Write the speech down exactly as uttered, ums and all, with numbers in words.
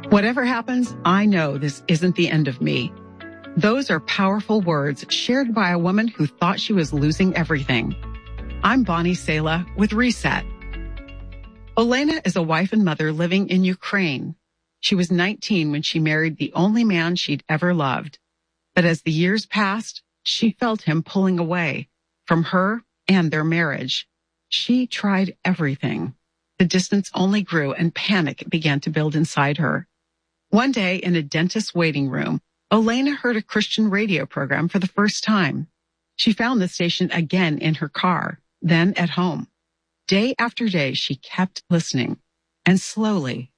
Whatever happens, I know this isn't the end of me. Those are powerful words shared by a woman who thought she was losing everything. I'm Bonnie Sala with Reset. Olena is a wife and mother living in Ukraine. She was nineteen when she married the only man she'd ever loved. But as the years passed, she felt him pulling away from her and their marriage. She tried everything. The distance only grew and panic began to build inside her. One day in a dentist's waiting room, Olena heard a Christian radio program for the first time. She found the station again in her car, then at home. Day after day, she kept listening, and slowly